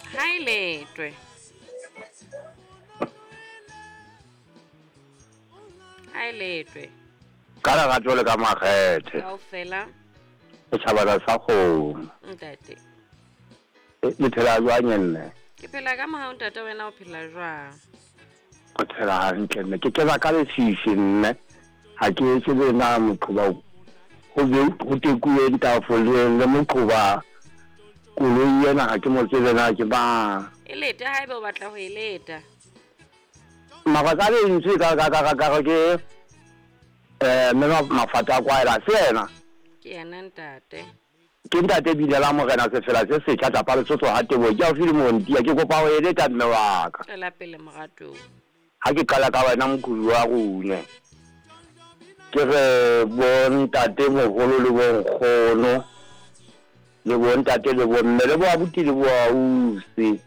Hai letwe. Hai letwe. Kala ga jole ka makgethe Kaofela. setšhabana sa kgomo Ntate. le phela jwang nne Ke phela ka mohau ntate wena o phela jwang? o phela hantle nne ke kena ka lefifi nne ha ke etse le na moqhoba ho tekuwe ditafoleng le moqhoba koloi yena ha ke mo tsebe na ke ba E lete haebe o batla ho e leta. mabaka le ntse ka ke mena mafata a kwaela sena Ke yena ntate. ke ntate bile la morena se fela se setjha tapa le sotho ha tebo ke a fili montia ke kopa ho eletsa mme wa ka Tswela pele morato. ha ke qala ka wena mokudi wa rune ke re bontate moholo le bonkgono le bontate le bomme le bo abuti le bo ausi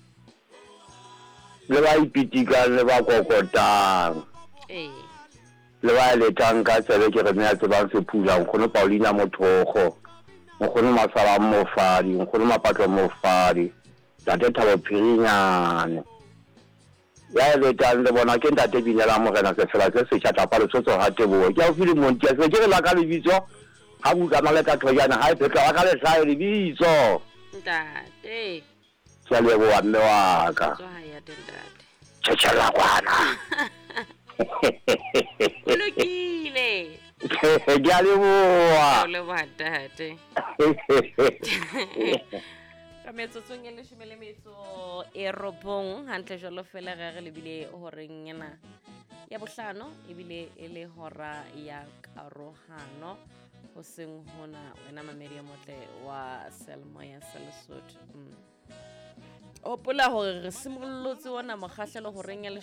le ba ipitikang le ba kokotang le ba letang ka tsebe ke re ne a tsebang se phula nkgono Paulina Mothogo nkgono Masala Mofadi nkgono Mapatlo Mofadi tate Thabo Phirinyane ya letang le bona ke ntate Binela Morena se fela se setjha tapa le sotso ha tebo ke a fili montia se ke re la ka lebitso ha buka maleta thojana ha e phetla ka le hlae lebitso ntate. ke le bo mme wa ka Tswa ya ntate. tshela kwana Lokile. ke a leboha Le ntate. Ka metsotsong e 19 hantle jalo fela ga re lebile horeng yana ya bohlano ebile e le hora ya karohano ho seng hona wena mamedi motle wa Selmoya Selesotho. Opola hore re simollotse ona mokgahlelo horeng ya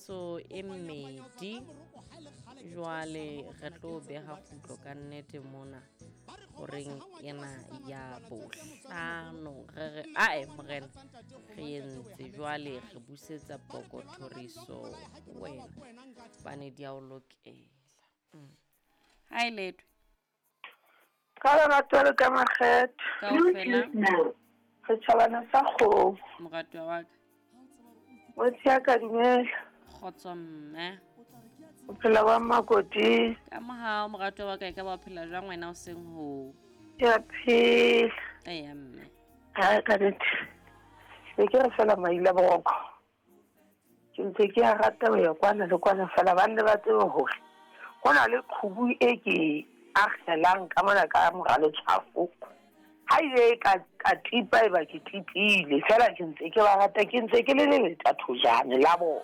12 jwale re tlo beha kgutlo ka nnete mona horeng yana ya bohlano re morena re entse jwale re busetsa pokothoriso wena bane di a o lokela. Hai letwe ka ba tswela ka makgethe kaofela re tshabana sa kgomo morato wa ka o tsia ka dimela khotso mme o phela ba makoti ka mohao morato wa ka e ka ba phela jwang wena o seng ho ya phela ya mme ha ka nete se ke re fela maila boko ke ntse ke a rata ho ya kwana le kwana fela ba nne ba tsebe hore gona le khubu e ke a kgelang ka mona ka moralo tshafo ha ile ka tipa e ba ke tipile fela ke ntse ke ba rata ke ntse ke le tathojane la bo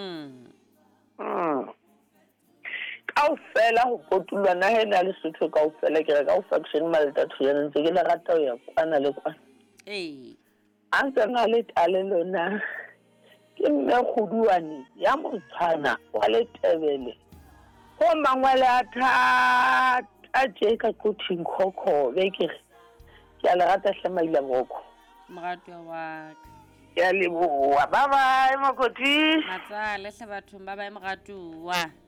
kaofela ho kotulwa nahena le Sotho kaofela ke re ka faction maltathojane ntse ke le rata ho ya kwana le kwana a tsena le talelo na ke mme khuduane ya motshana wa le Tebele go mangwele a thata tje ka kothing khokho be ke re ke a le rata hlamaila boko morato wa ka ya leboa bye bye makoti matsale hle bathong ba ba morato wa